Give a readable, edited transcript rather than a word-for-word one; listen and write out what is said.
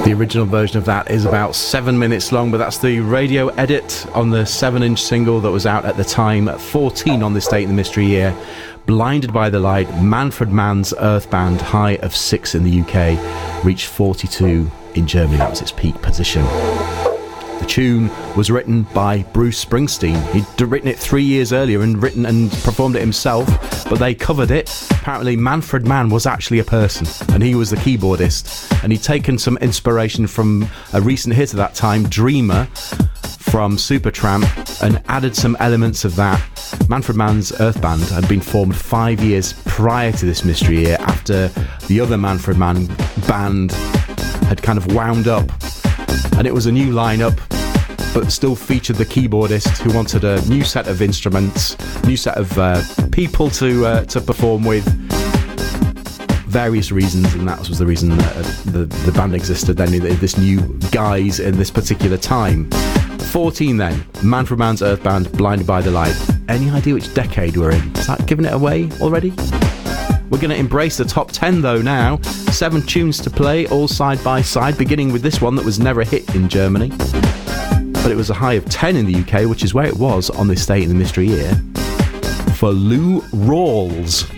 The original version of that is about 7 minutes long, but that's the radio edit on the 7-inch single that was out at the time, 14 on this date in the mystery year. Blinded by the Light, Manfred Mann's Earth Band, high of 6 in the UK, reached 42 in Germany. That was its peak position. The tune was written by Bruce Springsteen. He'd written it 3 years earlier and written and performed it himself, but they covered it. Apparently Manfred Mann was actually a person, and he was the keyboardist, and he'd taken some inspiration from a recent hit at that time, Dreamer, from Supertramp, and added some elements of that. Manfred Mann's Earth Band had been formed 5 years prior to this mystery year, after the other Manfred Mann band had kind of wound up, and it was a new lineup, but still featured the keyboardist who wanted a new set of instruments, new set of people to perform with. Various reasons, and that was the reason the band existed then, this new guise in this particular time. 14 then, Manfred Mann's Earth Band, Blinded by the Light. Any idea which decade we're in? Is that giving it away already? We're going to embrace the top 10 though now. 7 tunes to play, all side by side, beginning with this one that was never a hit in Germany, but it was a high of 10 in the UK, which is where it was on this date in the mystery year, for Lou Rawls.